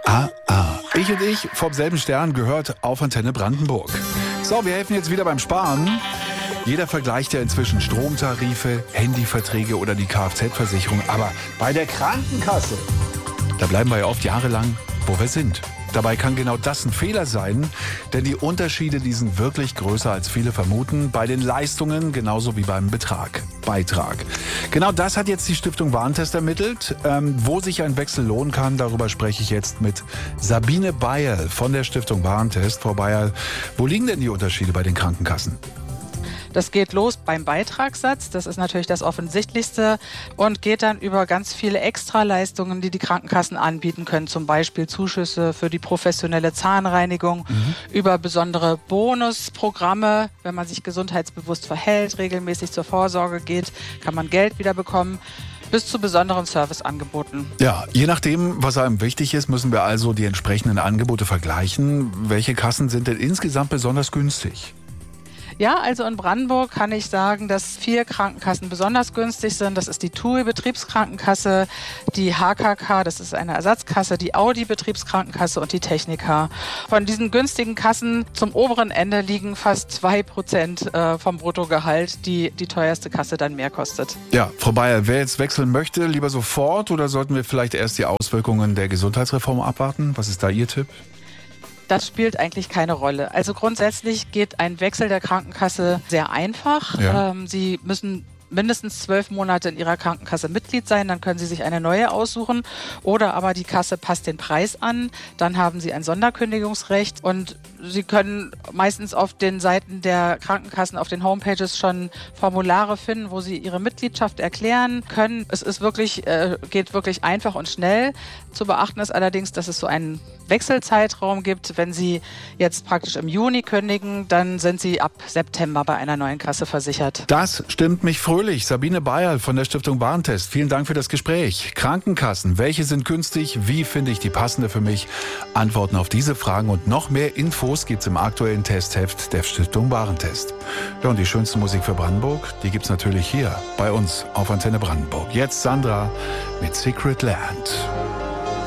Ich und ich vom selben Stern gehört auf Antenne Brandenburg. So, wir helfen jetzt wieder beim Sparen. Jeder vergleicht ja inzwischen Stromtarife, Handyverträge oder die Kfz-Versicherung. Aber bei der Krankenkasse, da bleiben wir ja oft jahrelang, wo wir sind. Dabei kann genau das ein Fehler sein, denn die Unterschiede, die sind wirklich größer, als viele vermuten, bei den Leistungen genauso wie beim Beitrag. Genau das hat jetzt die Stiftung Warentest ermittelt. Wo sich ein Wechsel lohnen kann, darüber spreche ich jetzt mit Sabine Beierl von der Stiftung Warentest. Frau Beierl, wo liegen denn die Unterschiede bei den Krankenkassen? Das geht los beim Beitragssatz, das ist natürlich das Offensichtlichste und geht dann über ganz viele Extraleistungen, die die Krankenkassen anbieten können, zum Beispiel Zuschüsse für die professionelle Zahnreinigung, über besondere Bonusprogramme, wenn man sich gesundheitsbewusst verhält, regelmäßig zur Vorsorge geht, kann man Geld wieder bekommen. Bis zu besonderen Serviceangeboten. Ja, je nachdem, was einem wichtig ist, müssen wir also die entsprechenden Angebote vergleichen. Welche Kassen sind denn insgesamt besonders günstig? Ja, also in Brandenburg kann ich sagen, dass 4 Krankenkassen besonders günstig sind. Das ist die TUI Betriebskrankenkasse, die HKK, das ist eine Ersatzkasse, die Audi Betriebskrankenkasse und die Techniker. Von diesen günstigen Kassen zum oberen Ende liegen fast 2% vom Bruttogehalt, die teuerste Kasse dann mehr kostet. Ja, Frau Beierl, wer jetzt wechseln möchte, lieber sofort oder sollten wir vielleicht erst die Auswirkungen der Gesundheitsreform abwarten? Was ist da Ihr Tipp? Das spielt eigentlich keine Rolle. Also grundsätzlich geht ein Wechsel der Krankenkasse sehr einfach. Ja. Sie müssen mindestens 12 Monate in Ihrer Krankenkasse Mitglied sein, dann können Sie sich eine neue aussuchen. Oder aber die Kasse passt den Preis an, dann haben Sie ein Sonderkündigungsrecht und Sie können meistens auf den Seiten der Krankenkassen, auf den Homepages schon Formulare finden, wo Sie Ihre Mitgliedschaft erklären können. Es ist wirklich, geht wirklich einfach und schnell. Zu beachten ist allerdings, dass es so einen Wechselzeitraum gibt. Wenn Sie jetzt praktisch im Juni kündigen, dann sind Sie ab September bei einer neuen Kasse versichert. Das stimmt mich fröhlich. Sabine Beierl von der Stiftung Warentest. Vielen Dank für das Gespräch. Krankenkassen, welche sind günstig? Wie finde ich die passende für mich? Antworten auf diese Fragen und noch mehr Infos gibt's im aktuellen Testheft der Stiftung Warentest. Ja, und die schönste Musik für Brandenburg, die gibt's natürlich hier bei uns auf Antenne Brandenburg. Jetzt Sandra mit Secret Land.